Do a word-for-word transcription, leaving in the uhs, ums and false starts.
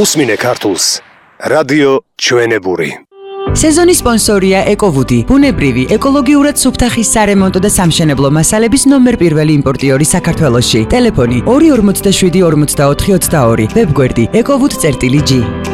უსმინე ქართულს რადიო ჩვენებური. სეზონის სპონსორია ეკოვუდი, ბუნებრივი, ეკოლოგიურად სუფთა ხის სარემონტო და სამშენებლო მასალების ნომერ პირველი იმპორტიორი საქართველოში. ტელეფონი ორი ორმოცდაშვიდი ორმოცდაოთხი ოცდაორი, ვებგვერდი ეკოვუდ წერტილი ჯი.